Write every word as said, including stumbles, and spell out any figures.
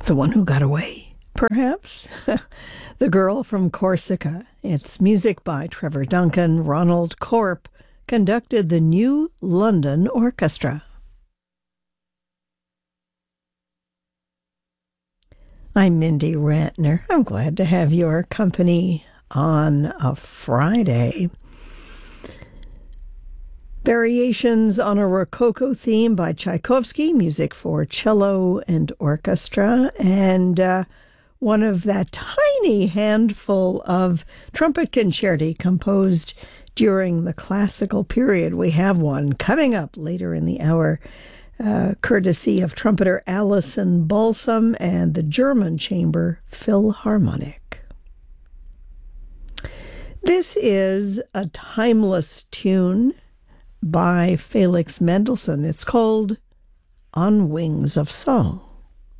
The One Who Got Away, perhaps? The Girl from Corsica. It's music by Trevor Duncan. Ronald Corp conducted the New London Orchestra. I'm Mindy Rantner. I'm glad to have your company on a Friday. Variations on a Rococo theme by Tchaikovsky, music for cello and orchestra, and uh, one of that tiny handful of trumpet concerti composed during the classical period. We have one coming up later in the hour, uh, courtesy of trumpeter Alison Balsam and the German Chamber Philharmonic. This is a timeless tune by Felix Mendelssohn. It's called On Wings of Song.